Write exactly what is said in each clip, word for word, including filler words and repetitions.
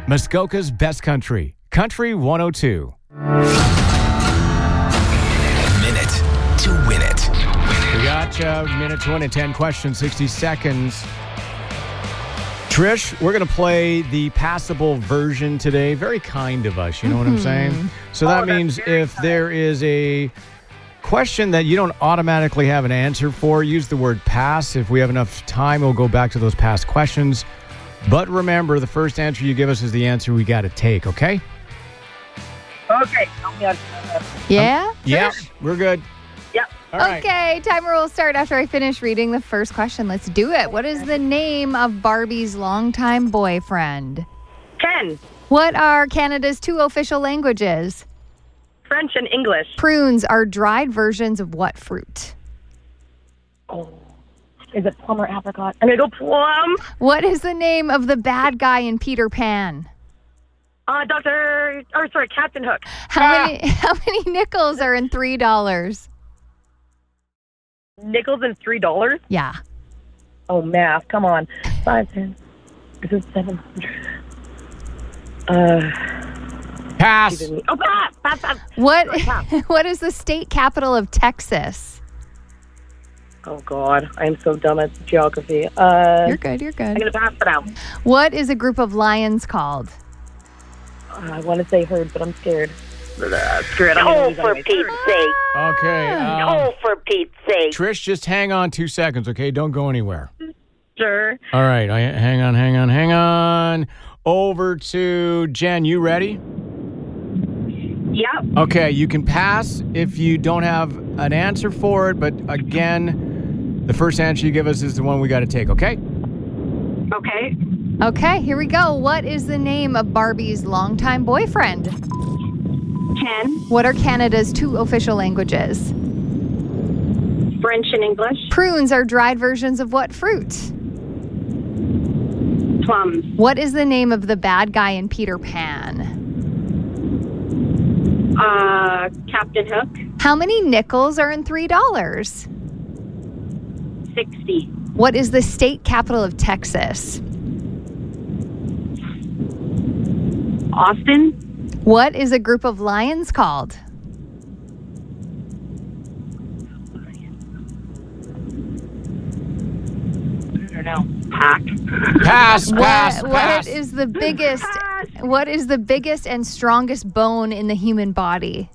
Muskoka's best country, Country one oh two. Minute to win it. We got uh, minute to win it, ten questions, sixty seconds. Trish, we're going to play the passable version today. Very kind of us, you know mm-hmm. what I'm saying? So that oh, means if kind. there is a question that you don't automatically have an answer for, use the word pass. If we have enough time, we'll go back to those past questions. But remember, the first answer you give us is the answer we got to take, okay? Okay. Yeah? Um, yeah, we're good. Yep. All right. Okay, timer will start after I finish reading the first question. Let's do it. What is the name of Barbie's longtime boyfriend? Ken. What are Canada's two official languages? French and English. Prunes are dried versions of what fruit? Oh, is it plum or apricot? I'm going to go plum. What is the name of the bad guy in Peter Pan? Uh, Doctor, or sorry, Captain Hook. How ah. many How many nickels are in three dollars? Nickels and three dollars? Yeah. Oh, math. Come on. Five, ten. This is seven hundred. Uh, pass. Oh, pass. Pass, pass. What, sorry, pass. What is the state capital of Texas? Oh, God. I am so dumb at geography. Uh, you're good. You're good. I'm going to pass it out. What is a group of lions called? Uh, I want to say herd, but I'm scared. Uh, scared. Oh, for Pete's sake. Okay. Um, oh, for Pete's sake. Trish, just hang on two seconds, okay? Don't go anywhere. Sure. All right. I, hang on, hang on, hang on. Over to Jen. You ready? Yep. Okay. You can pass if you don't have an answer for it. But again, the first answer you give us is the one we got to take, okay? Okay. Okay, here we go. What is the name of Barbie's longtime boyfriend? Ken. What are Canada's two official languages? French and English. Prunes are dried versions of what fruit? Plums. What is the name of the bad guy in Peter Pan? Uh, Captain Hook. How many nickels are in three dollars? Sixty. What is the state capital of Texas? Austin. What is a group of lions called? I don't know. Pack. Pass, what, pass, what pass. is the biggest what is the biggest and strongest bone in the human body?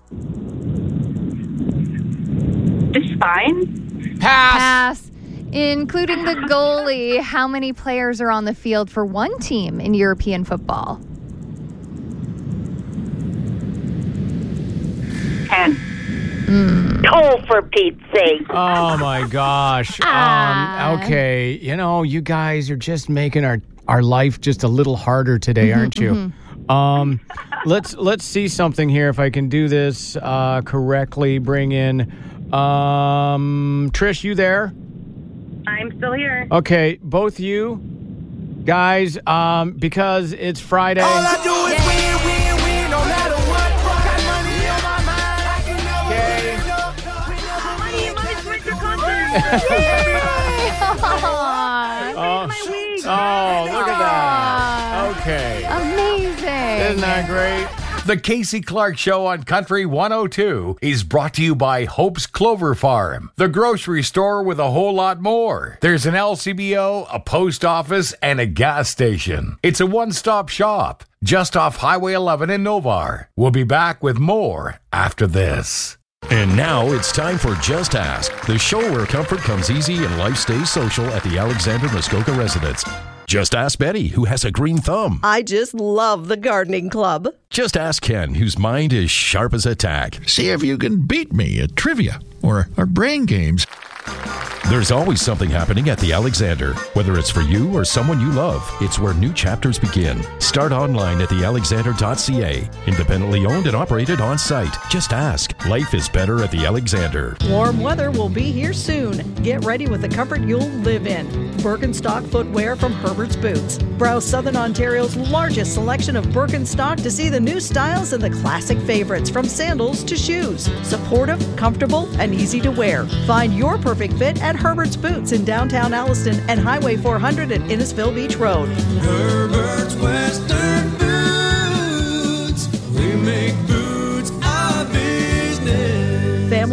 The spine. Pass. Pass. Including the goalie, how many players are on the field for one team in European football? Ten. Mm. Oh, for Pete's sake. Oh, my gosh. Ah. Um, okay. You know, you guys are just making our, our life just a little harder today, aren't you? Mm-hmm. Um, let's let's see something here. If I can do this uh, correctly, bring in um, Trish, you there? I'm still here. Okay, both you guys, um, because it's Friday. All I do is win, win, win, no matter what. Got money on my mind, I can never Money in my winter concert. Oh, oh, look at that. Okay. Amazing. Isn't that great? The Casey Clark Show on Country one oh two is brought to you by Hope's Clover Farm, the grocery store with a whole lot more. There's an L C B O, a post office, and a gas station. It's a one-stop shop just off Highway eleven in Novar. We'll be back with more after this. And now it's time for Just Ask, the show where comfort comes easy and life stays social at the Alexander Muskoka residence. Just ask Betty, who has a green thumb. I just love the gardening club. Just ask Ken, whose mind is sharp as a tack. See if you can beat me at trivia or, or brain games. There's always something happening at the Alexander. Whether it's for you or someone you love, it's where new chapters begin. Start online at the alexander dot c a. Independently owned and operated on site. Just ask. Life is better at the Alexander. Warm weather will be here soon. Get ready with the comfort you'll live in. Birkenstock footwear from Herbert's Boots. Browse Southern Ontario's largest selection of Birkenstock to see the new styles and the classic favorites, from sandals to shoes. Supportive, comfortable, and easy to wear. Find your perfect fit at Herbert's Boots in downtown Alliston and Highway four hundred at Innisfil Beach Road. Herbert's Western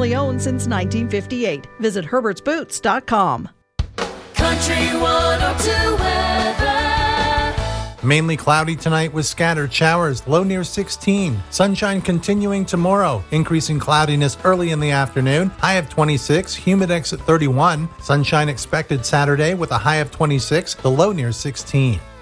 Family owned since nineteen fifty-eight. Visit herberts boots dot com. Country one oh two weather. Mainly cloudy tonight with scattered showers, low near sixteen. Sunshine continuing tomorrow, increasing cloudiness early in the afternoon, high of twenty-six, humidex at thirty-one. Sunshine expected Saturday with a high of twenty-six, the low near sixteen.